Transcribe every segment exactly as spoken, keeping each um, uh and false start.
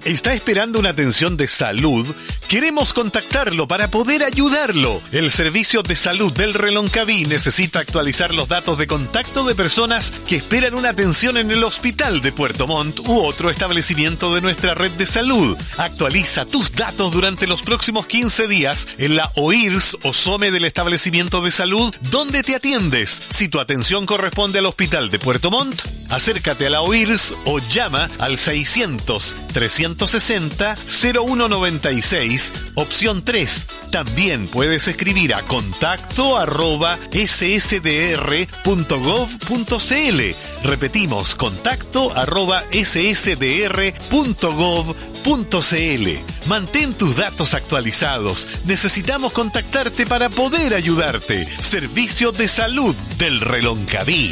¿Está esperando una atención de salud? Queremos contactarlo para poder ayudarlo. El Servicio de Salud del Reloncaví necesita actualizar los datos de contacto de personas que esperan una atención en el Hospital de Puerto Montt u otro establecimiento de nuestra red de salud. Actualiza tus datos durante los próximos quince días en la O I R S o SOME del establecimiento de salud donde te atiendes. Si tu atención corresponde al Hospital de Puerto Montt, acércate a la O I R S o llama al seiscientos, trescientos sesenta, cero uno noventa y seis, opción tres. También puedes escribir a contacto arroba s s d r punto gov punto c l. Repetimos, contacto arroba s s d r punto gov punto c l. Mantén tus datos actualizados. Necesitamos contactarte para poder ayudarte. Servicio de Salud del Reloncaví.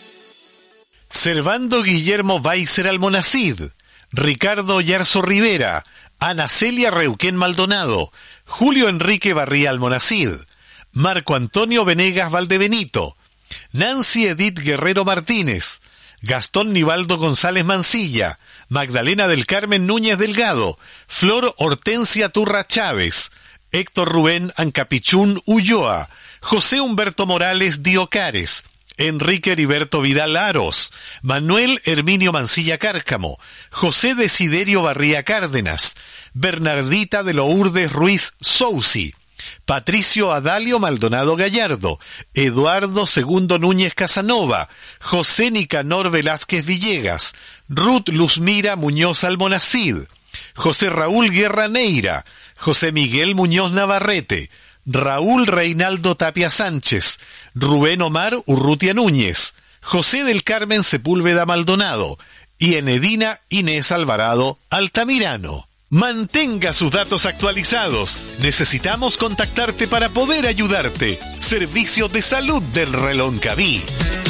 Servando Guillermo Weiser Almonacid, Ricardo Yarzo Rivera, Ana Celia Reuquén Maldonado, Julio Enrique Barría Almonacid, Marco Antonio Venegas Valdebenito, Nancy Edith Guerrero Martínez, Gastón Nivaldo González Mancilla, Magdalena del Carmen Núñez Delgado, Flor Hortensia Turra Chávez, Héctor Rubén Ancapichún Ulloa, José Humberto Morales Diocares, Enrique Heriberto Vidal Aros, Manuel Herminio Mancilla Cárcamo, José Desiderio Barría Cárdenas, Bernardita de Lourdes Ruiz Sousi, Patricio Adalio Maldonado Gallardo, Eduardo Segundo Núñez Casanova, José Nicanor Velázquez Villegas, Ruth Luzmira Muñoz Almonacid, José Raúl Guerra Neira, José Miguel Muñoz Navarrete, Raúl Reinaldo Tapia Sánchez, Rubén Omar Urrutia Núñez, José del Carmen Sepúlveda Maldonado y Enedina Inés Alvarado Altamirano. Mantenga sus datos actualizados. Necesitamos contactarte para poder ayudarte. Servicio de Salud del Reloncaví.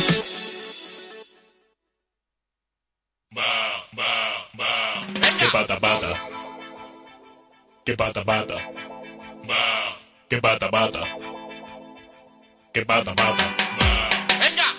Va, va, va. ¡Qué pata pata! ¡Qué pata pata! Va. ¡Qué pata pata! ¡Qué pata pata! Va. ¡Venga!